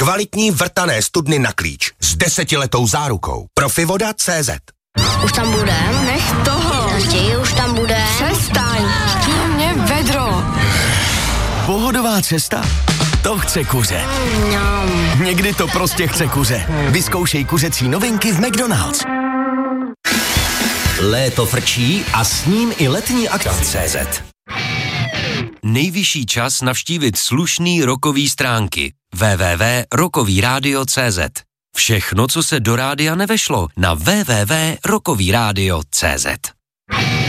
Kvalitní vrtané studny na klíč s 10letou zárukou. Profivoda.cz. Už tam budem? Nech toho. Raději už tam budem. Přestaň. Mě vedro. Pohodová cesta? To chce kuře. Někdy to prostě chce kuře. Vyzkoušej kuřecí novinky v McDonald's. Léto frčí a s ním i letní akce.cz. Nejvyšší čas navštívit slušný rockový stránky www.rockovyradio.cz. Všechno, co se do rádia nevešlo, na www.rockovyradio.cz.